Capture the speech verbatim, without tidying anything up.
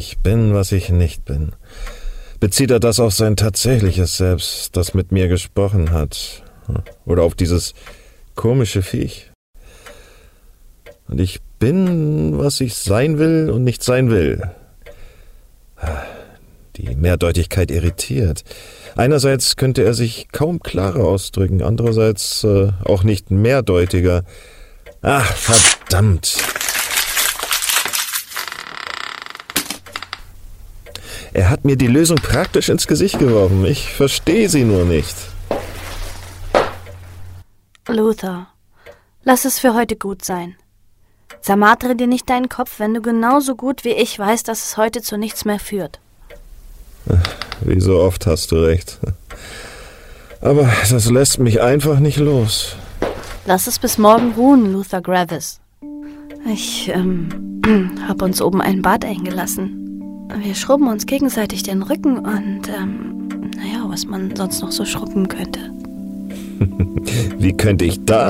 Ich bin, was ich nicht bin. Bezieht er das auf sein tatsächliches Selbst, das mit mir gesprochen hat? Oder auf dieses komische Viech? Und ich bin, was ich sein will und nicht sein will. Die Mehrdeutigkeit irritiert. Einerseits könnte er sich kaum klarer ausdrücken, andererseits äh, auch nicht mehrdeutiger. Ach, verdammt! Er hat mir die Lösung praktisch ins Gesicht geworfen. Ich verstehe sie nur nicht. Luther, lass es für heute gut sein. Zermartere dir nicht deinen Kopf, wenn du genauso gut wie ich weißt, dass es heute zu nichts mehr führt. Wie so oft hast du recht. Aber das lässt mich einfach nicht los. Lass es bis morgen ruhen, Luther Gravis. Ich ähm, habe uns oben ein Bad eingelassen. Wir schrubben uns gegenseitig den Rücken und, ähm, naja, was man sonst noch so schrubben könnte. Wie könnte ich da